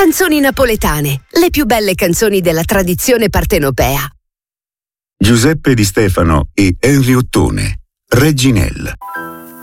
Canzoni napoletane, le più belle canzoni della tradizione partenopea. Giuseppe Di Stefano e Henry Ottone, Reginella.